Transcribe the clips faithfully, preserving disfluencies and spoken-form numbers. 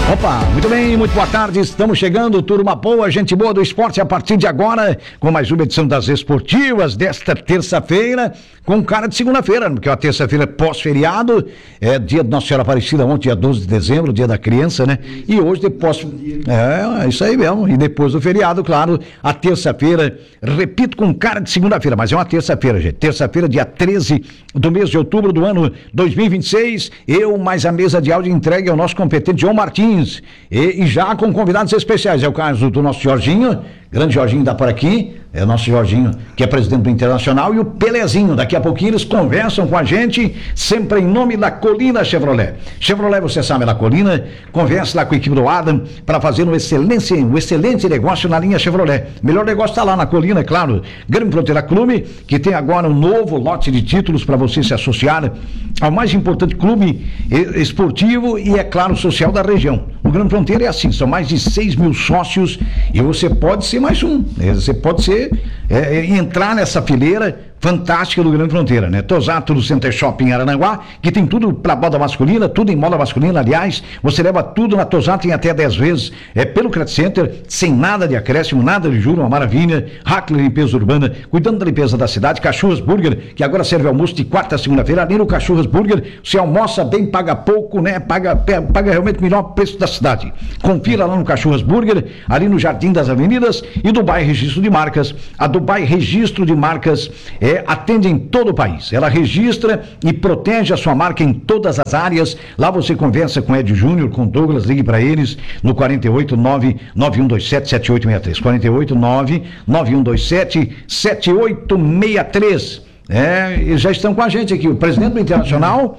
Opa, muito bem, muito boa tarde, estamos chegando, turma boa, gente boa do esporte, a partir de agora, com mais uma edição das esportivas desta terça-feira, com cara de segunda-feira, porque a terça-feira é pós-feriado, é dia de Nossa Senhora Aparecida ontem, dia doze de dezembro, dia da criança, né? E hoje depois, é, é isso aí mesmo, e depois do feriado, claro, a terça-feira, repito, com cara de segunda-feira, mas é uma terça-feira, gente, terça-feira, dia treze do mês de outubro do ano dois mil e vinte e seis, eu mais a mesa de áudio entregue ao nosso competente João Martins, E, e já com convidados especiais, é o caso do nosso Jorginho, grande Jorginho da por aqui, é o nosso Jorginho que é presidente do Internacional, e o Pelezinho, daqui a pouquinho eles conversam com a gente, sempre em nome da Colina Chevrolet. Chevrolet, você sabe, da Colina, conversa lá com a equipe do Adam para fazer um excelente, um excelente negócio na linha Chevrolet. Melhor negócio está lá na Colina, é claro, Grande Fronteira Clube, que tem agora um novo lote de títulos para você se associar ao mais importante clube esportivo e, é claro, social da região. O Grande Fronteira é assim, são mais de seis mil sócios e você pode ser mais um, né? Você pode ser, é, é, entrar nessa fileira fantástica do Grande Fronteira, né? Tosato do Center Shopping em Aranaguá, que tem tudo para moda masculina, tudo em moda masculina, aliás, você leva tudo na Tosato em até dez vezes, é pelo Credit Center, sem nada de acréscimo, nada de juro, uma maravilha. Hackler Limpeza Urbana, cuidando da limpeza da cidade. Cachorros Burger, que agora serve almoço de quarta a segunda-feira, ali no Cachorros Burger, você almoça bem, paga pouco, né? Paga, paga realmente o melhor preço da cidade. Confira lá no Cachorros Burger, ali no Jardim das Avenidas, e Dubai Registro de Marcas. A Dubai Registro de Marcas é atende em todo o país. Ela registra e protege a sua marca em todas as áreas. Lá você conversa com Ed Júnior, com Douglas, ligue para eles no quarenta e oito, nove nove um dois sete, sete oito seis três. quarenta e oito, nove nove um dois sete, sete oito seis três. É, e já estão com a gente aqui, o presidente do Internacional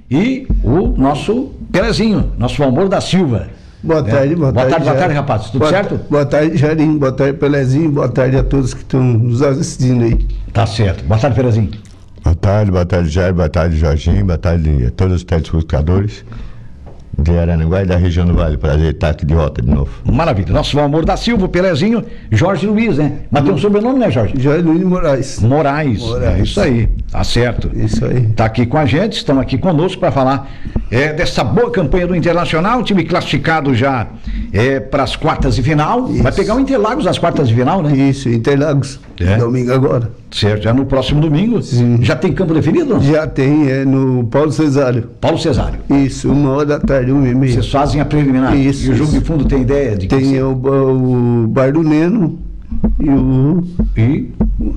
e o nosso Pelezinho, nosso Valmor da Silva. Boa tarde, é. boa, boa tarde. tarde, boa tarde, rapaz. Tudo boa certo? Boa tarde, Jairinho. Boa tarde, Pelezinho. Boa tarde a todos que estão nos assistindo aí. Tá certo. Boa tarde, Pelezinho. Boa tarde, boa tarde, Jair. Boa tarde, Jorginho. Boa tarde a todos os telespectadores de Aranaguá e da região do Vale. Prazer estar aqui de volta de novo. Maravilha. Nosso Valmor da Silva, Pelezinho, Jorge Luiz, né? Mas tem um sobrenome, né, Jorge? Jorge Luiz Moraes. Moraes. Moraes. É isso aí. Tá certo. Isso aí. Tá aqui com a gente, estão aqui conosco para falar é, dessa boa campanha do Internacional, time classificado já é, para as quartas de final. Isso. Vai pegar o Interlagos nas quartas de final, né? Isso, Interlagos. É. Domingo agora. Certo, já no próximo domingo. Sim. Já tem campo definido? Não? Já tem, é no Paulo Cesário. Paulo Cesário. Isso, uma hora da tarde, uma e meia. Vocês fazem a preliminar. Isso. E o jogo isso. de fundo tem ideia de que tem o, o Bar do Neno e o. E.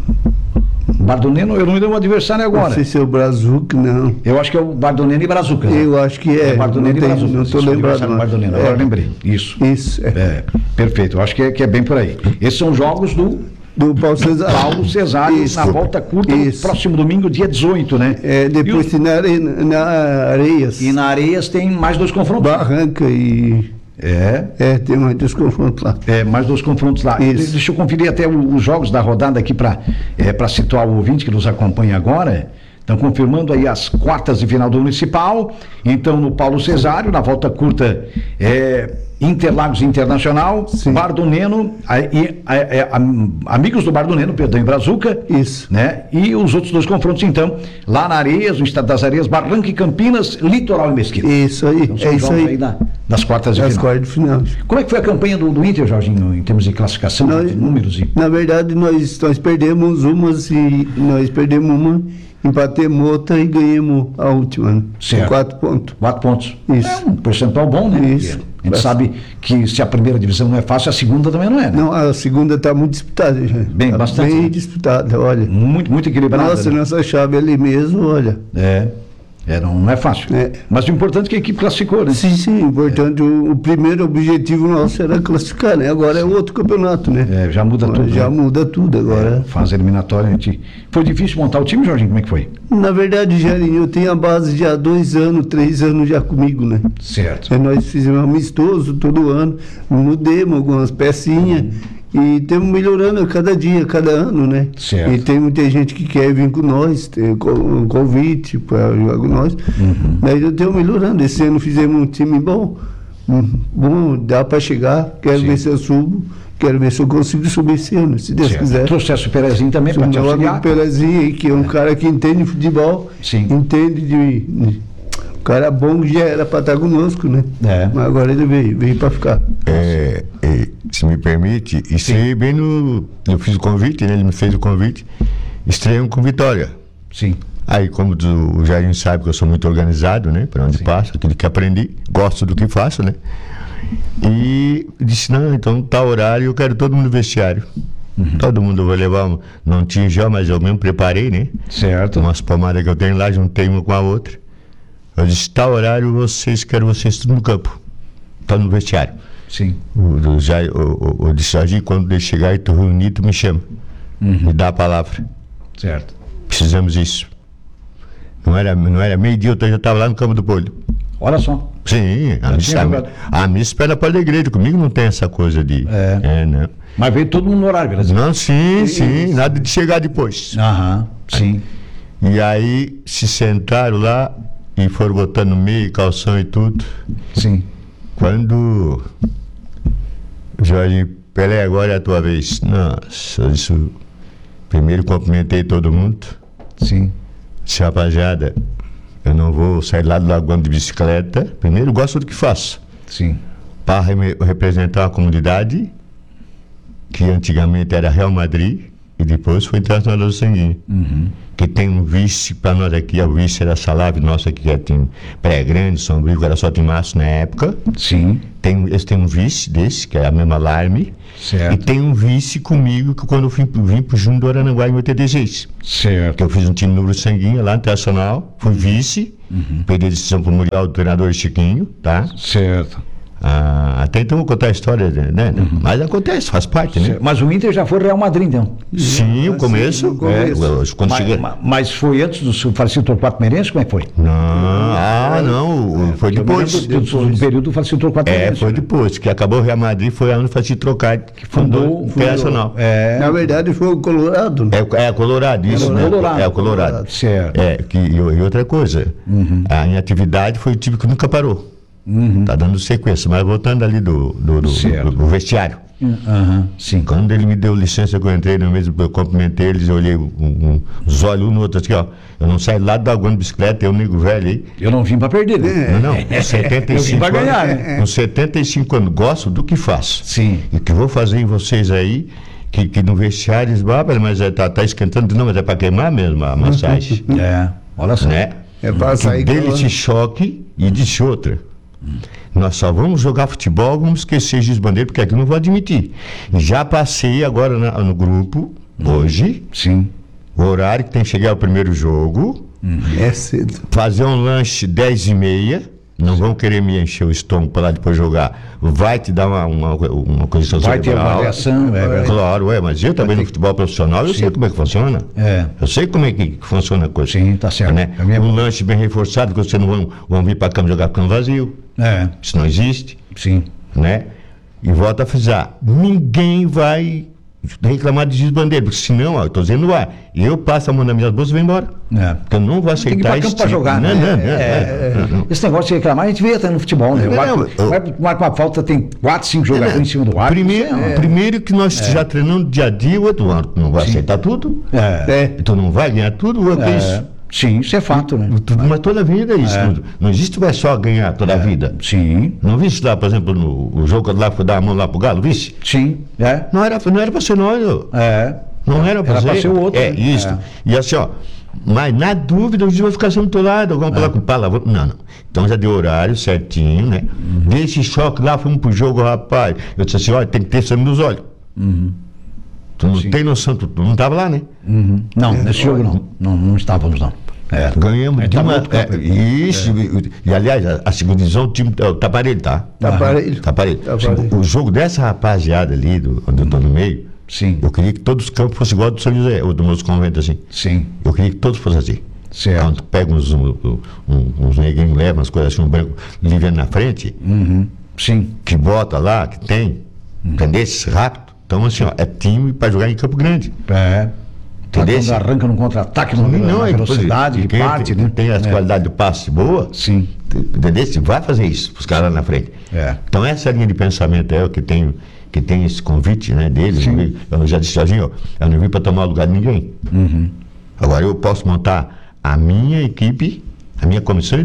Bar do Neno, eu não me dei um adversário agora. Não sei se é o Brazuca, não. Eu acho que é o Bar do Neno e Brazuca. Né? Eu acho que é. É Bar do Neno e Brazuca. Não estou lembrado. Bar do Neno. É. Agora lembrei. Isso. Isso. É. É, perfeito. Eu acho que é, que é bem por aí. Esses são jogos do. Do Paulo Cesário. Paulo Cesário, Isso. na volta curta, Isso. no próximo domingo, dia dezoito, né? É, depois e tem na, are... na Areias. E na Areias tem mais dois confrontos. Barranca e. É. É, tem mais dois confrontos lá. É, mais dois confrontos lá. Isso. Deixa eu conferir até os jogos da rodada aqui para é, para situar o ouvinte que nos acompanha agora. Estão confirmando aí as quartas de final do Municipal. Então, no Paulo Cesário, na volta curta, é, Interlagos Internacional, Sim. Bar do Neno, a, e, a, a, a, amigos do Bar do Neno, perdão, em Brazuca. Isso. Né? E os outros dois confrontos, então, lá na Areias, no Estado das Areias, Barranca e Campinas, Litoral e Mesquita. Isso aí, Então, são é isso jogos aí. aí da, das quartas de Das final. quartas de final. Como é que foi a campanha do, do Inter, Jorginho, em termos de classificação, Nós, de números? E... Na verdade, nós, nós perdemos umas e nós perdemos uma, empatemos outra e ganhamos a última. Né? Certo. Quatro pontos. Quatro pontos. Isso. É um percentual bom, né? Isso. Porque a gente sabe que se a primeira divisão não é fácil, a segunda também não é, né? Não, a segunda está muito disputada. Já. Bem, tá bastante. Bem disputada, olha. Muito, muito equilibrada. Nossa, né? nossa chave ali mesmo, olha. É. É, não, não é fácil. É. Mas o importante é que a equipe classificou, né? Sim, sim, importante. É. O, o primeiro objetivo nosso era classificar, né? Agora sim. É outro campeonato, né? É, já muda agora, tudo. Já né? muda tudo agora. É, fase eliminatória, a gente... Foi difícil montar o time, Jorginho? Como é que foi? Na verdade, Jairinho, eu tenho a base já há dois anos, três anos já comigo, né? Certo. É, nós fizemos amistoso todo ano, mudemos algumas pecinhas. Hum. E estamos melhorando a cada dia, cada ano, né? Certo. E tem muita gente que quer vir com nós, tem um convite para jogar com nós. Uhum. Daí eu tenho melhorando. Esse ano fizemos um time bom, bom, dá para chegar. Quero Sim. ver se eu subo, quero ver se eu consigo subir esse ano, se Deus certo. quiser. Trouxe o Pelezinho também para te auxiliar. O Pelezinho, que é um é. cara que entende futebol, Sim. entende de... cara bom que já era para estar conosco, né? É. Mas agora ele veio, veio para ficar. É, é, se me permite, estreiei bem no. Eu fiz o convite, né? Ele me fez o convite. Estreiei com Vitória. Sim. Aí, como tu- o Jair sabe que eu sou muito organizado, né? Para onde Sim. passo, aquilo que aprendi, gosto do que faço, né? E disse, não, então tá horário, eu quero todo mundo no vestiário. Todo mundo vai levar, um- não tinha já, mas eu mesmo preparei, né? Certo. Umas pomadas que eu tenho lá, juntei uma com a outra. Eu disse, tá horário, vocês, quero vocês tudo no campo. Tá no vestiário. Sim. O, o, Jair- o, o, o disse, Jorginho, quando ele chegar e tu reunir, tu me chama. Me dá a palavra. Certo. Precisamos disso. Não era, não era meio-dia, eu já estava lá no campo do Polho. Olha só. Sim, a tinha missa, jogado. a missa espera para a igreja. Comigo não tem essa coisa de. É. É, não. Mas veio todo mundo no horário, beleza? Não, sim, sim, nada de chegar depois. Aham. Sim. E aí se sentaram lá e foram botando meio, calção e tudo. Sim. Quando Jorge, Pelé, agora é a tua vez. Nossa, isso. Primeiro cumprimentei todo mundo. Sim. Disse, rapaziada, eu não vou sair lá do Lagoão de bicicleta. Primeiro, gosto do que faço. Sim. Para re- representar uma comunidade que antigamente era Real Madrid e depois foi Internacional do Sanguinho. Que tem um vice para nós aqui, o vice era Salave, nosso aqui que tem Praia Grande, Sombrio, que era só de março na época. Sim. Tem, eles têm um vice desse, que é a mesma Alarme. E Certo. tem um vice comigo, que quando eu vim, vim pro Júnior do Aranaguá em oitenta e seis. Que Certo. eu fiz um time no Sanguinho lá, internacional, fui vice, perdi a decisão pro Muriel do treinador Chiquinho, tá? Certo. Ah, até então eu vou contar a história, né? Mas acontece, faz parte, né? Mas o Inter já foi Real Madrid, então. Sim, o Assim, começo. no começo. É, eu- quando Mas, cheguei. ma- mas foi antes do falecido Torquato Meirense? Como é que foi? Não, ah, não, foi Eu me depois. lembro do, do período do falecido Torquato É, Meirense. foi depois, que acabou o Real Madrid, foi onde foi se trocar, que fundou fundou- o Internacional. É. Na verdade foi o Colorado, né? É, é Colorado, isso, né? Colorado. É o Colorado. Certo. É, que, e, e outra coisa, a minha atividade foi o time que nunca parou. Tá dando sequência, mas voltando ali do, do, do, Certo. do- do vestiário. Aham. Sim. Quando ele me deu licença que eu entrei no mesmo, eu cumprimentei eles, eu olhei um, um, os olhos um no outro, assim, ó. Eu não saio lá do agão de bicicleta, eu nego velho aí. Eu não vim pra perder, né? Não, não, com setenta e Eu vim cinco pra ganhar, anos, né? com setenta e cinco anos, gosto do que faço. Sim. E que vou fazer em vocês aí, que, que no vestiário, eles, ah, mas é, tá, tá esquentando, não, mas é para queimar mesmo a massagem, É. Olha só. né? É pra sair Dele calando. esse choque e disse outra. Nós só vamos jogar futebol, vamos esquecer Giz Bandeira, porque aqui eu não vou admitir. Já passei agora na- no grupo, hoje, Sim. o horário que tem que chegar o primeiro jogo, É cedo. fazer um lanche dez e meia, não vão querer me encher o estômago para lá depois jogar. Vai te dar uma, uma, uma coisa Vai ter cerebral. avaliação, é verdade. Claro, é, mas eu também no futebol profissional, eu sei como é que funciona. É. Eu sei como é que funciona a coisa. Sim, tá certo. Né? É mesmo. Um lanche bem reforçado, que vocês não vão, vão vir para a cama jogar com vazio. É. Isso não existe, Sim. né? E volta a frisar, ninguém vai reclamar de Giz Bandeira, porque senão, ó, eu tô dizendo lá, eu passo a mão nas minhas bolsas e vou embora. É. Porque eu não vou Tem que ir aceitar pra esse campo pra tipo- jogar, não, né? não, não, É, não, não, não. Esse negócio de reclamar, a gente vê até no futebol, né? Não, O árbitro- eu- o árbitro marca uma falta, tem quatro, cinco jogadores em cima do árbitro. Primeiro, Isso é- primeiro que nós já treinamos dia a dia, o outro ano, tu não vai aceitar tudo, É. É. tu não vai ganhar tudo, o outro é É. isso. Sim, isso é fato, né? Tudo, mas toda a vida é isso. Não, não existe vai só ganhar toda a vida. Sim, Não viste lá, por exemplo, no o jogo lá foi dar a mão lá pro Galo, viste? sim, é. Não era, não era pra ser nós, ó. É. Não era pra Era ser. pra ser o outro, É, né? isso. É. E assim, ó. Mas na dúvida, o juiz vai ficar sempre do teu lado. Vamos falar com palavrão. Não, não. Então já deu horário certinho, né? Uhum. Dei esse choque lá, fomos pro jogo, rapaz. Eu disse assim: olha, tem que ter sangue nos olhos. Tu não tem noção, tu, tu não tava lá, né? Uhum. Não, nesse jogo não. Não, não estávamos, não. É. Ganhamos É, de tá uma. no outro campo. é, isso. E, e, aliás, a, a segunda divisão, o time tá, tá parelho, tá? Tá parelho. Tá parelho. Tá parelho. O jogo dessa rapaziada ali, do, onde eu tô no meio, Sim, eu queria que todos os campos fossem igual ao do São José, ou do meus conventos, assim. sim, Eu queria que todos fossem assim. certo. Quando pega uns, um, um, uns neguinhos, leva umas coisas assim, um branco livre na frente, Uhum. Sim, que bota lá, que tem, entendeu? Rápido. Então, assim, ó, é time para jogar em Campo Grande. é. Pra Entendeu? quando arranca no contra-ataque, na, Não, na é velocidade, que quem parte, tem, né? tem as É. qualidades do passe boa, Sim, entendeu? Você vai fazer isso para os caras lá na frente. é. Então, essa linha de pensamento é o que tem, que tem esse convite, né, dele. Sim. Eu já disse sozinho, ó, eu não vim para tomar o lugar de ninguém. Uhum. Agora eu posso montar a minha equipe, a minha comissão e eu.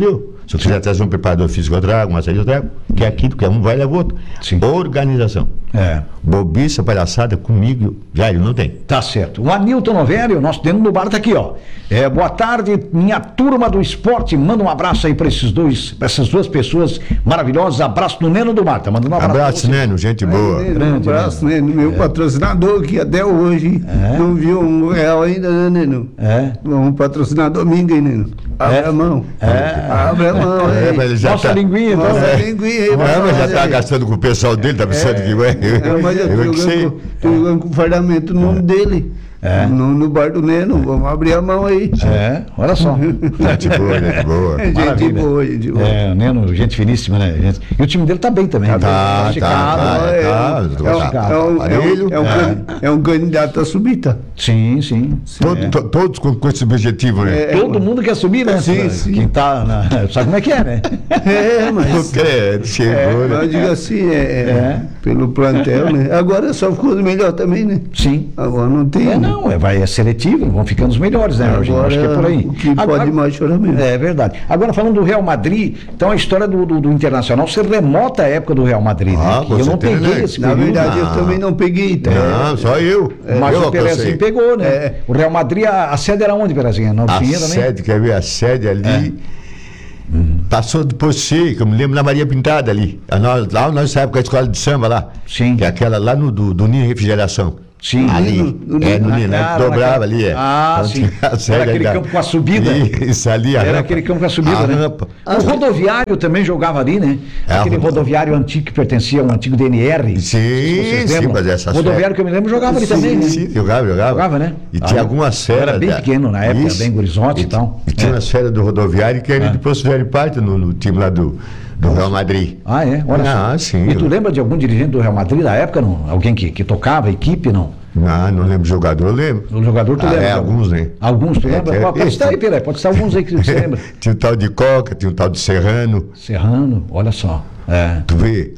Se eu quiser trazer um preparador físico, eu trago, um massagista, eu trago. Que é aquilo, que é um vai levar outro. Sim. Organização. É. Bobiça, palhaçada, comigo, já ele não tem. Tá certo. O Anilton Novelli, o nosso dentro do bar tá aqui, ó. É, boa tarde, minha turma do esporte. Manda um abraço aí pra esses dois, pra essas duas pessoas maravilhosas. Abraço no Neno do Bar. Tá mandando um abraço. Abraço, Neno, gente boa. Aí, Neno, um Grande, abraço, Neno, meu É. patrocinador, que até hoje É. não viu um real ainda, né, Neno? É. Vamos patrocinar domingo, hein, Neno? Abre É. a mão. É. Abre a mão, É, hein? mas ele já Nossa tá, linguinha, então. Nossa, É. linguinha aí, É, mas já olha tá aí. gastando com o pessoal dele, tá pensando que vai. É, mas eu tô Eu que sei. jogando, com- tô jogando com o fardamento no nome dele. É. No, no bar do Neno. Vamos abrir a mão aí. É, olha só. Gente boa, gente boa. É gente Maravilha. boa, gente boa. É, o Neno, gente finíssima, né? Gente- E o time dele tá bem também. Tá, tá, esticado, tá, né? tá. É, Ah, é, tô um- gostando. é um- é um- Aparelho. é um É. can- é um candidato a subir, tá? Sim, sim. Todo- É. to- Todos com, com esse objetivo, né? É. Todo mundo quer subir, né? Sim, sim. Quem tá na... Sabe como é que é, né? É, Não mas. credo, chegou, É, né? eu digo assim, é, é, É. pelo plantel, né? Agora só ficou melhor também, né? Sim. Agora não tem. É, né? não, é, vai, é seletivo, vão ficando os melhores, né, Jorginho? Agora Acho que é por aí. o que pode mais chorar mesmo. É verdade. Agora, falando do Real Madrid, então a história do, do, do Internacional se remota à época do Real Madrid, né? Ah, Que com eu não certeza, peguei né? esse Na período. verdade, eu Não. também não peguei. Tá? Não, só eu. Mas eu o Perezinho pegou, né? É. O Real Madrid, a, a sede era onde, Perezinho? Na A Ursinha também? sede, quer ver? A sede ali. Passou depois seca, eu me lembro na Maria Pintada ali. A nós, lá nós época a escola de samba lá. Sim. Que é aquela lá no do, do Ninho Refrigeração. Sim. Ali. No- no é, no Ah, Ninho, né? claro, Dobrava naquela- ali, é. Ah, Então, sim. tinha a sede Era aquele ali, campo com a subida. Isso ali, a Era rampa. aquele campo com a subida, a né? rampa. O rodoviário também jogava ali, né? É, Aquele a- rodoviário antigo que pertencia ao antigo D N R. Sim, Vocês sim, lembram? mas essa O rodoviário que eu me lembro jogava ali Sim, também, né? sim, jogava, jogava. Jogava, né? E Ah, tinha eu- algumas eu férias. era bem da- pequeno na época, Isso. bem gurizote e tal. E tinha É. umas férias do rodoviário que ele É. depois fizeram parte no, no time lá do, do Real Madrid. Ah, é? Olha Ah, só. sim. E tu lembra de algum dirigente do Real Madrid da época, não? Alguém que, que tocava, equipe, não? Ah, não lembro de jogador, eu lembro. O jogador tu Ah, lembra? é, alguns, né? Alguns, tu É, lembra? é, Pode é, estar aí, Pelé, pode estar alguns aí que você lembra. Tinha um tal de Coca, tinha um tal de Serrano, Serrano, olha só. É. tu vê?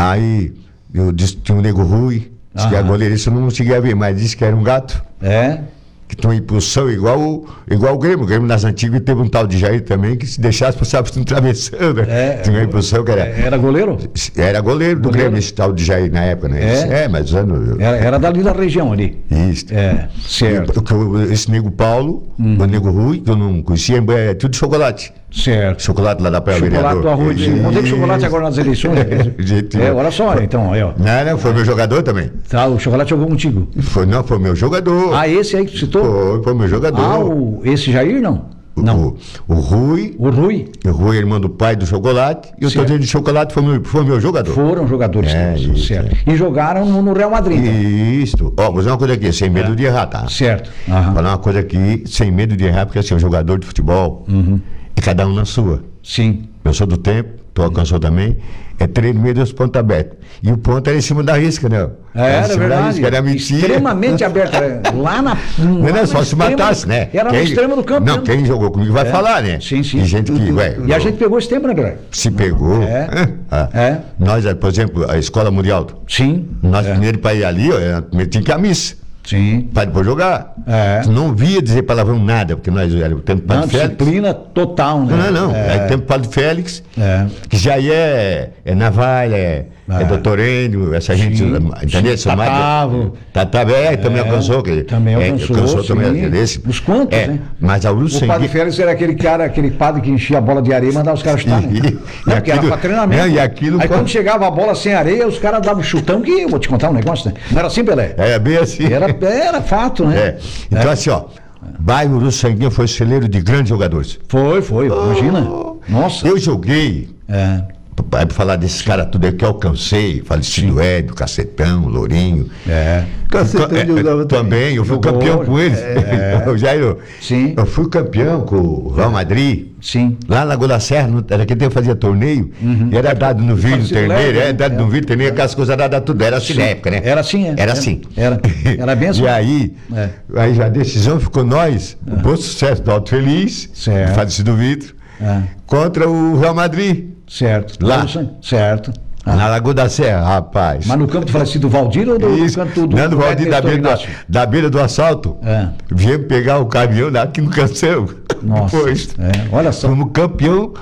Aí eu disse que tinha um Nego Rui, disse que a Aham. goleirista eu não conseguia ver, mas disse que era um gato, É? que tinha uma impulsão igual, o- igual o Grêmio. O Grêmio nas antigas teve um tal de Jair também, que se deixasse passava por um travessão, né? É, tinha uma impulsão que era. Era goleiro? Era goleiro do Goleiro? Grêmio, esse tal de Jair na época, né? É? Esse- é mas anos. Era, era dali da região ali. Isso. É, certo. E, que eu- esse Nego Paulo, o Nego Rui, que eu não conhecia, é tudo chocolate. Certo. Chocolate lá da Praia Chocolate Vereador. do arroz. Isso. Não tem chocolate agora nas eleições? né? Gente, É, olha só, então, aí, ó. Não, não, foi meu jogador também. Tá, o chocolate jogou contigo. Foi, não, foi meu jogador. Ah, esse aí que tu citou? Foi, foi meu jogador. Ah, o, esse Jair não? O- Não. O, o Rui, O Rui o Rui, irmão do pai do chocolate, e o Certo. Tadinho de chocolate foi meu, foi meu jogador. foram jogadores É, teus, isso, certo. E jogaram no, no Real Madrid. então. Isso. Ó, vou dizer uma coisa aqui, sem medo de errar, tá? Certo. Aham. Falar uma coisa aqui, sem medo de errar, porque assim, um jogador de futebol, Uhum. e cada um na sua. Sim. Eu sou do tempo, tu alcançou também, é três no meio dos pontos abertos. E o ponto era em cima da risca, né? É, em era cima da verdade. risca, era mentira. Extremamente aberto. Era lá na. Não lá era no só se extremo- matasse, né? Era no Quem- extremo do campo. Não, né? quem jogou comigo vai É. falar, né? Sim, sim. E gente que, ué, E a gente pegou esse tempo, né, Pelé? se pegou. É. Ah, É. Nós, por exemplo, a Escola Mundial, Sim. nós é. primeiro para ir ali, ó, era- tinha que ir à missa, Sim. para depois jogar. É. Tu não via dizer palavrão nada, porque nós era o tempo Não, Padre Félix. disciplina total, né? Não, não, não. É. É o tempo Padre Félix, É. que já é, é navalha, é, Ah. é doutor Enio, essa gente, Sim, entendeu? sim. São mais- Tatavo. Tatavo, é, também alcançou. Que, também é, alcançou, também sim. desse. Os quantos, é, né? Mas a O padre Uruçangue... Félix era aquele cara, aquele padre que enchia a bola de areia e mandava os caras chutar, né? E- e Não, porque era aquilo- pra treinamento. não, e aquilo Aí quando- quando chegava a bola sem areia, os caras davam chutão que, eu vou te contar um negócio, né? Não era assim, Pelé? É bem assim. Era, era fato, né? É. Então, assim, ó, bairro Uruçanguinha foi celeiro de grandes jogadores. Foi, foi, imagina. Nossa. Eu joguei, É. para falar desses caras tudo aí que eu alcancei, falecido Hélio, Cacetão, Lourinho. É. Cacetão É, jogava também, eu fui Jogou, campeão com eles. é. Eu, já, eu, Sim. eu fui campeão com o Real Madrid. Sim. Lá na Lagoa da Serra, no- era aquele tempo fazia torneio, e era dado no vídeo, Falecido terneiro, Lélio, é, dado é. no vídeo, terneiro, aquelas coisas dadas tudo, era assim Sim. na época, né? Era assim, é. Era assim. Era. Era bem assim. E aí, É. aí já a decisão ficou nós, o bom sucesso do Alto Feliz, Certo. do falecido Vitor, É. contra o Real Madrid, Certo. Lá. Certo. Ah. na Lagoa da Serra, rapaz. Mas no campo do falecido Valdir ou do, do Isso, canto do. não, do Valdir, da Héctor beira do, Inácio? da beira do assalto. É. Viemos pegar o caminhão lá aqui no Cancelo. Nossa. Depois, É. Olha só. fomos campeão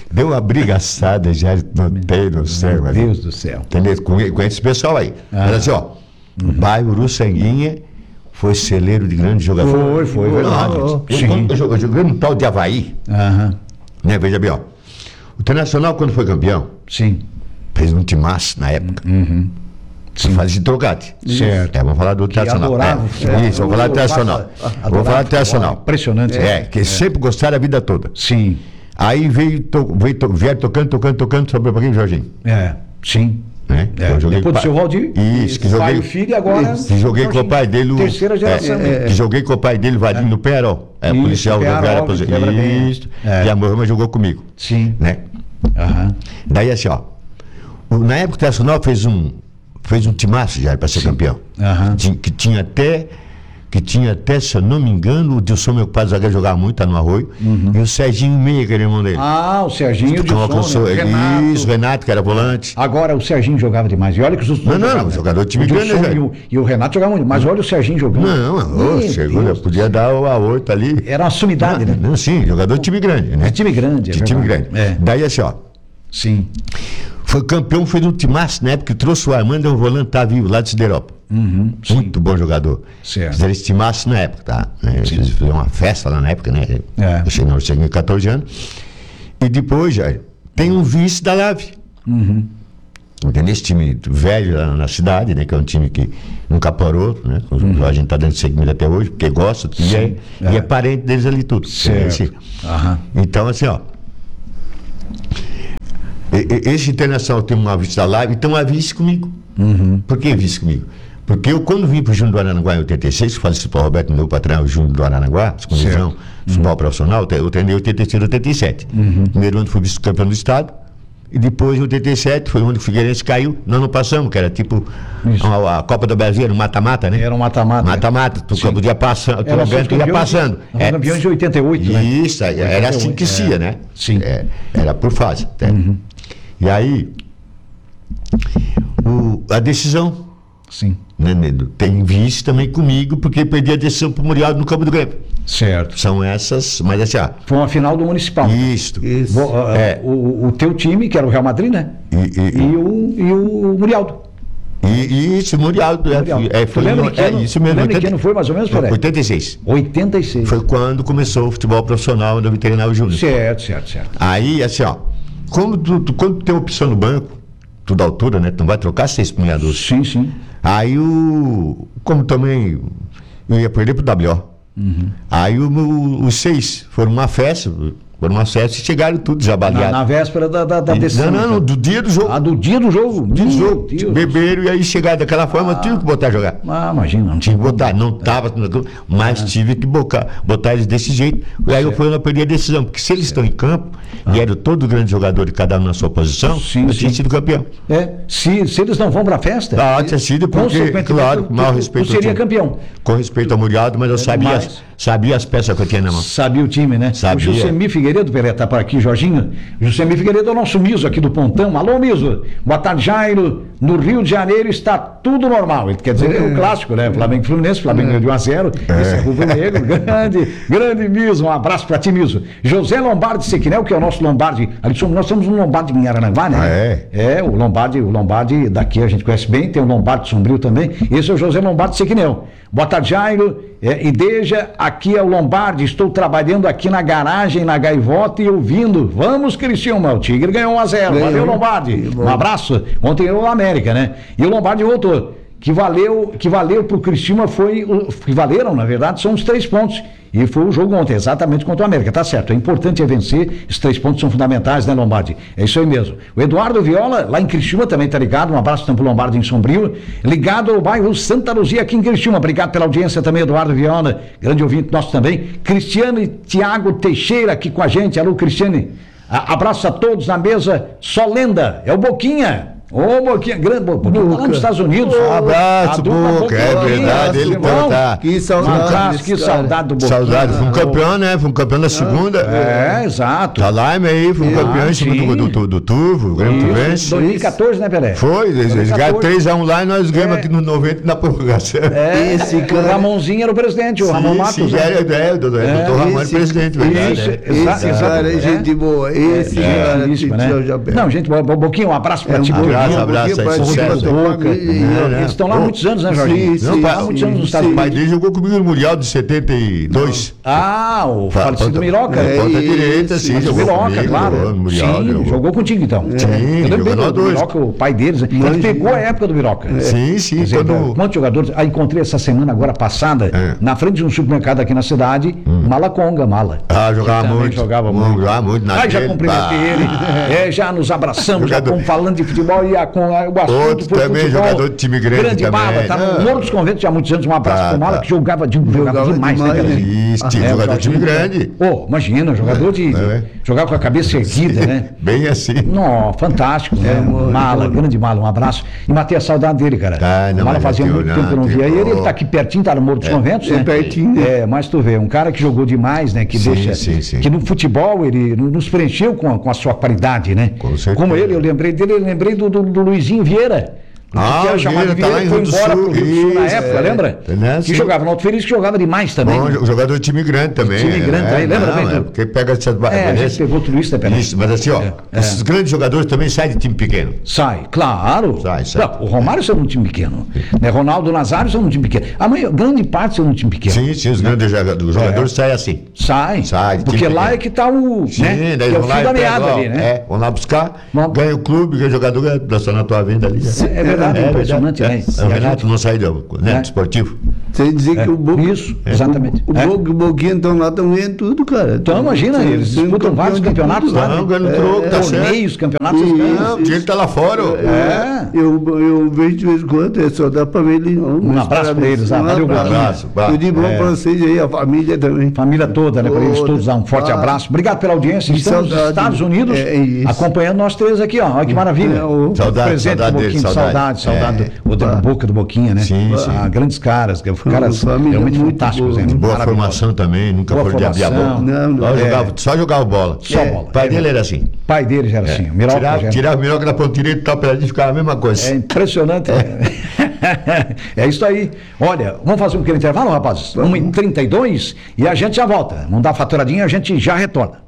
Deu uma brigaçada, já não tem no céu. Meu Deus do céu. Entendeu? Com, com esse pessoal aí. Ah. Mas assim, ó, o bairro Uruçanguinha foi celeiro de grandes jogadores. Foi, foi, verdade. Eu, Sim. eu, eu, eu joguei no tal de Havaí, Aham. né? Veja bem, ó. O Internacional, quando foi campeão, Sim. fez um timaço na época. Uhum. Sim. Faz de trocate. Certo. É, vamos falar do Internacional. adorava o É, futebol. isso, vamos falar do Eu Internacional. faço- Vou adorava falar do futebol. Internacional. Impressionante. É, que sempre gostaram a vida toda. Sim. Aí veio, to, veio to, vieram tocando, tocando, tocando, sobrou para quem, Jorginho? É. Sim. Né? É. Eu joguei Depois do com seu o pai- Valdir. Isso, que joguei. Pai e filho e agora. Que joguei com o pai dele. o- Terceira geração. É, que joguei com o pai dele, Vadinho, no Perol. É, Isso, policial Perol, rodoviário que aposentado. quebra bem. Isso. É. Já morreu, mas jogou comigo. Sim. Né? Aham. Daí assim, ó. o- Na época o Internacional fez um, fez um timaço já para ser campeão. Aham. Tinha- que tinha até. Que tinha até, se eu não me engano, o Dilson, meu pai, zagueiro, jogava muito, tá no Arroio. E o Serginho Meia, que era irmão dele. Ah, o Serginho de Que alcançou- Renato. Isso, Renato, que era volante. Agora o Serginho jogava demais. E olha que os outros Não, não, jogavam, o né? jogador de time O grande, Dilson né, e, velho? o, e o Renato jogavam muito. Mas olha o Serginho jogando. Não, ô, Meu chegou, Deus. já podia dar o a oito ali. Era uma sumidade, né? Não, sim, jogador de time grande, né? De time grande, é De time verdade. grande. É. Daí assim, ó, Sim. foi campeão, foi no timaço, na época que trouxe o Armando, o volante tá vivo, lá de Siderópolis. Uhum. Sim. Muito bom jogador. Certo. Fizeram esse timaço na época, tá? Né? Eles fizeram uma festa lá na época, né? É. Eu cheguei, eu cheguei com catorze anos. E depois, já, tem um vice da Lave. Uhum. Entendeu? Esse time velho lá na cidade, né? Que é um time que nunca parou, né? A gente tá dando seguimento até hoje, porque gosta, e é, é. e é parente deles ali tudo. Certo. Esse- Aham. Então, assim, ó. e- e- Esse Internacional tem uma vice da Live, então uma vice comigo. Uhum. Por que vice comigo? Porque eu, quando vim para o Júnior do Aranaguá em oitenta e seis, que falei para o Roberto, meu patrão, o Júnior do Aranaguá, com visão, futebol profissional, eu treinei em oitenta e seis e oitenta e sete. Primeiro ano fui vice-campeão do Estado. E depois, em oitenta e sete, foi onde o Figueirense caiu. Nós não passamos, que era tipo a, a Copa do Brasil, era um mata-mata, né? Era um mata-mata. Mata-mata, tu Sim. podia passar, tu Era ganhando, tu ia passando. Nós fomos campeões de oitenta e oito, né? Isso, era assim que se ia, é. né? Sim. É, era por fase. Né? E aí, o- a decisão, Sim. né, Nedo, tem vice também comigo, porque perdi a decisão pro Muriel no Campo do Grêmio. Certo. São essas, mas assim, ah, Foi uma final do Municipal. isto. Isso. Bo- ah, É. o, o teu time, que era o Real Madrid, né? E, e, E o, e o Murialdo. e, e isso, Muriel. É, Murialdo. é, Tu foi, lembra no- que é ano- isso mesmo. lembra que oitenta ano foi mais ou menos, Pelé? oitenta e seis. oitenta e seis. Foi quando começou o futebol profissional do Veterinário Júnior. Certo, certo, certo. Aí, assim, ó, quando tu, tu- quando tu tem opção no banco, tu dá altura, né? Tu não vai trocar seis punhados. Sim, sim. Aí o. Como também eu ia perder pro W O. Uhum. Aí o, o- os seis foram uma festa, foram uma festa e chegaram tudo já Na, baleado. na véspera da, da, da E- decisão. não, não, não, do dia do jogo. Ah, do dia do jogo. dia do Meu jogo. Deus. Beberam e aí chegaram daquela forma, tive que botar a jogar. Ah, imagina. Não Tive tinha que botar, não tava, mas tive que botar, botar eles desse jeito. E aí eu fui eu perdi a decisão, porque se eles estão em campo, e eram todo grande jogador de cada um na sua posição, Sim, eu sim. tinha sido campeão. É, se, se eles não vão pra festa, Ah, tinha sido porque, consequentemente, claro, tu- mal tu- respeito tu ao seria time. campeão. Com respeito ao Murialdo, mas eu sabia, mais. as- sabia as peças que eu tinha na mão. Sabia o time, né? Sabia. O Jusemi Figueiredo, Pelé, tá por aqui, Jorginho. Jusemi Figueiredo é o nosso Miso aqui do Pontão. Alô, Miso. Boa tarde, Jairo. No Rio de Janeiro está tudo normal. Ele quer dizer, é o clássico, né? Flamengo e Fluminense, Flamengo ganhou de um a zero. Esse é Rubro Negro. Grande, grande Miso. Um abraço pra ti, Miso. José Lombardi Sequinel, que é o nosso Lombardi. Ali somos, nós somos um Lombardi em Araranguá, né? Ah, é? É, o Lombardi, o Lombardi daqui a gente conhece bem, tem o Lombardi Sombrio também. Esse é o José Lombardi Sequinel. Boa tarde, Jairo. É, Ideja, aqui é o Lombardi. Estou trabalhando aqui na garagem, na Gaivota e ouvindo. Vamos, Criciúma. O Tigre ganhou um a zero. Ganhou. Valeu, Lombardi. Um abraço. Ontem ganhou o América, né? E o Lombardi voltou. Que valeu, que valeu pro Criciúma foi. o- Que valeram, na verdade, são os três pontos. E foi o jogo ontem, exatamente contra o América. Tá certo, é importante é vencer. Esses três pontos são fundamentais, né, Lombardi? É isso aí mesmo. O Eduardo Viola, lá em Criciúma, também tá ligado. Um abraço também pro Lombardi em Sombrio. Ligado ao bairro Santa Luzia, aqui em Criciúma. Obrigado pela audiência também, Eduardo Viola. Grande ouvinte nosso também. Cristiano e Tiago Teixeira aqui com a gente. Alô, Cristiane. A- abraço a todos na mesa. Só lenda. É o Boquinha. Ô, Boquinha, grande Boquinha, tá lá nos Estados Unidos. Um abraço, A dupla Boca, é Boquinha, verdade, ele irmão. tá, tá. Que Um saudade. abraço, que desse cara. saudade do Boquinha. Saudade, foi um campeão, né? Foi um campeão da segunda. É, exato. Tá lá aí, foi um Ah, campeão em cima sim. do, do, do, do Turvo, o Grêmio Isso, Turense. dois mil e quatorze, né, Pelé? Foi, eles, eles ganharam três a um lá e nós ganhamos É. aqui no noventa na prorrogação. É, Esse o cara- Ramonzinho era o presidente, o Ramon Sim, Matos. sim, né? era, é, o doutor É, Ramon era esse- presidente, verdade. isso, é. exa- Esse exato, cara é é. gente boa. Esse cara é Isso, né? Chapéu. Não, gente, boa. Boquinha, um abraço pra É, ti, um Boquinha. abraço, abraço aí, pra ti, sucesso. pra tua Boca. família. É, né? Eles estão lá há Pô, muitos anos, né, Jorginho? sim, Não, sim, pai, há muitos sim, anos nos sim. Estados O pai Unidos. dele jogou comigo no Mundial de setenta e dois. Ah, o Fa- falecido ponta- Miroca. é, ponta isso, direita, sim, isso. jogou Miroca, comigo, claro. jogou no Mundial, Sim, jogou. jogou contigo então. Sim, Eu lembro jogou bem nós do dois. Miroca, o pai deles. Ele Imagina. pegou a época do Miroca. Sim, sim, Quer dizer, quando... quantos jogadores? Ah, encontrei essa semana agora passada, É. na frente de um supermercado aqui na cidade, Malaconga, Mala. Ah, jogava Que também muito. Jogava Hum, muito. jogava muito na Aí já dele. cumprimentei Ah. ele, é, já nos abraçamos, já Jogador- fomos falando de futebol e a, com a, o assunto Outro foi também, futebol. jogador de time grande Grande também. Mala, tá no Ah. Morro dos Conventos já há muitos anos. Um abraço Tá, pro Mala, tá. que jogava, de, jogava, Jogava demais, demais, né, né? cara? Isso, Ah, tinha é, jogador o de time Jorginho, grande. Pô, imagina, jogador de. É. Jogar com a cabeça erguida, né? Bem assim. Não, fantástico, né? mano, Mala, mano. grande Mala, um abraço. E matei a saudade dele, cara. Ah, não, o Mala mas fazia eu muito tenho- tempo que eu não não, via tenho- ele. Ele tá aqui pertinho, tá no Morro dos Conventos, é né? pertinho, né? É, mas tu vê, um cara que jogou demais, né? Que Sim, deixa. sim, sim. Que no futebol ele nos preencheu com a, com a sua qualidade, né? Com certeza. Como ele, eu lembrei dele, eu lembrei do, do, do Luizinho Vieira. Ah, que era o chamado Vieira tá lá em Vieira, foi Rio do embora Sul, pro Rio do Sul na isso, época, é. lembra? Né, Que sim. jogava no Alto Feliz, que jogava demais também. Bom, né? jogador de time grande também. Time grande é, também, lembra não, bem é, do- porque pega essas É, a gente barreiras. pegou tudo isso, né, Pelé? Isso, mas assim, ó, É, é. esses grandes jogadores também saem de time pequeno. Sai, claro. Sai, sai. Não, o Romário saiu num time pequeno. Né? Ronaldo Nazário saiu num time pequeno. A maior, grande parte saiu num time pequeno. Sim, sim, os grandes jogadores, jogadores saem assim. Sai. Sai, de Porque time lá pequeno. é que tá o. Sim, né? daí que é o vão lá fio e da pegam, meada ó, ali, né? É, vão lá buscar, Vamos. ganha o clube, ganha o jogador, ganha dançando na tua venda ali. É verdade, impressionante, é, né? É, o Renato não sai do, né, É. do esportivo. Sem dizer que o Boca. Isso, exatamente. O, É. Boca, o Boquinha estão lá, estão ganhando tudo, cara. Então, imagina, Tão eles sendo disputam campeão vários de campeonatos tudo lá, Não, né? ganhando troco, tá certo. Torneios, campeonatos. Isso. ganham. Não, o dinheiro tá lá fora. ó. É. Eu, eu vejo de vez em quando, é só dá pra ver ele. Um abraço pra eles, ah, valeu, um Boquinha. abraço, vá. Tudo de bom É. pra vocês aí, a família também. Família toda, né? Para eles Toda. todos dar um forte Ah. abraço. Obrigado pela audiência. Que Estamos nos saudade. Estados Unidos É, é isso. acompanhando nós três aqui, ó. Olha que maravilha. É, o- Saudade, Presente saudade do dele, Boquinha, saudade. saudade, saudade É. do, o da Ah. boca do Boquinha, né? Sim, sim. Ah, grandes caras, que- caras família realmente muito fantásticos, boa. né? Boa Maravilhosos. formação também, nunca Boa foram de abrir a formação. bola. Não, não. Só, É. jogava, só jogava bola. Só É. bola. O pai É. dele era assim. O pai deles era assim, o Miroca já Tirava, era- tirava o Miroca da ponta direita e tal, pra ele ficava a mesma coisa. É impressionante. É. É isso aí. Olha, vamos fazer um pequeno intervalo, rapazes? uma e trinta e dois e a gente já volta. Vamos dar uma faturadinha e a gente já retorna.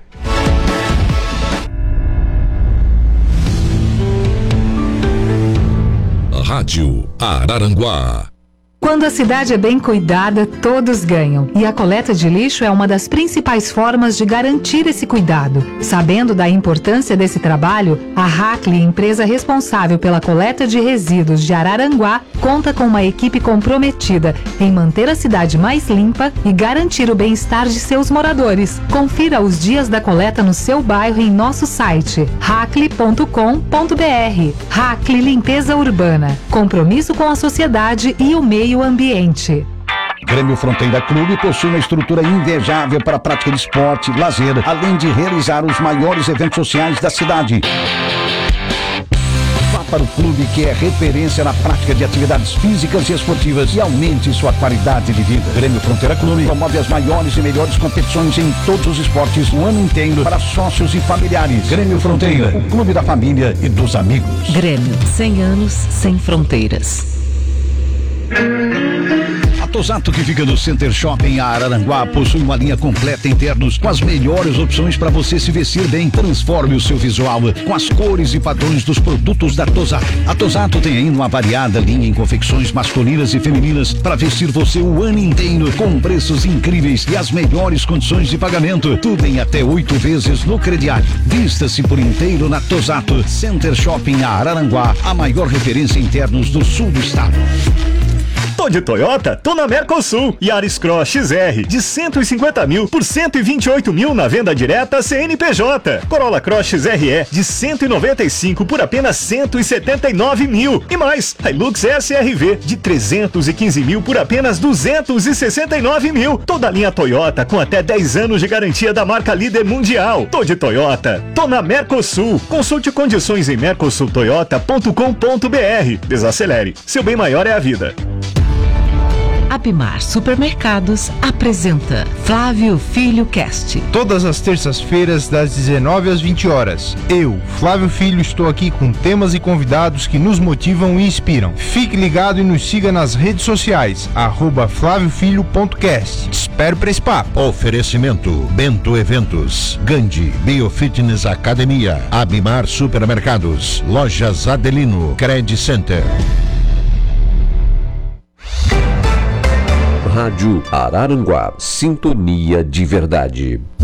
Rádio Araranguá. Quando a cidade é bem cuidada, todos ganham. E a coleta de lixo é uma das principais formas de garantir esse cuidado. Sabendo da importância desse trabalho, a Hackley, empresa responsável pela coleta de resíduos de Araranguá, conta com uma equipe comprometida em manter a cidade mais limpa e garantir o bem-estar de seus moradores. Confira os dias da coleta no seu bairro em nosso site hackley ponto com ponto br. Hackley Limpeza Urbana. Compromisso com a sociedade e o meio ambiente. Grêmio Fronteira Clube possui uma estrutura invejável para a prática de esporte, lazer, além de realizar os maiores eventos sociais da cidade. Vá para o clube que é referência na prática de atividades físicas e esportivas e aumente sua qualidade de vida. Grêmio Fronteira Clube promove as maiores e melhores competições em todos os esportes o ano inteiro para sócios e familiares. Grêmio Fronteira, o clube da família e dos amigos. Grêmio, cem anos sem fronteiras. A Tosato, que fica no Center Shopping Araranguá, possui uma linha completa em ternos com as melhores opções para você se vestir bem. Transforme o seu visual com as cores e padrões dos produtos da Tosato. A Tosato tem ainda uma variada linha em confecções masculinas e femininas para vestir você o ano inteiro com preços incríveis e as melhores condições de pagamento. Tudo em até oito vezes no crediário. Vista-se por inteiro na Tosato. Center Shopping Araranguá, a maior referência em ternos do sul do estado. Tô de Toyota? Tô na Mercosul. Yaris Cross X R de cento e cinquenta mil por cento e vinte e oito mil na venda direta C N P J. Corolla Cross X R E de cento e noventa e cinco por apenas cento e setenta e nove mil. E mais, Hilux S R V de trezentos e quinze mil por apenas duzentos e sessenta e nove mil. Toda a linha Toyota com até dez anos de garantia da marca líder mundial. Tô de Toyota. Tô na Mercosul. Consulte condições em mercosul toyota ponto com ponto b r. Desacelere. Seu bem maior é a vida. Abimar Supermercados apresenta Flávio Filho Cast. Todas as terças-feiras, das dezenove às vinte horas. Eu, Flávio Filho, estou aqui com temas e convidados que nos motivam e inspiram. Fique ligado e nos siga nas redes sociais, arroba flávio filho ponto cast. Te espero para esse papo. Oferecimento Bento Eventos, Gandhi Biofitness Academia, Abimar Supermercados, Lojas Adelino, Credit Center. Rádio Araranguá, sintonia de verdade.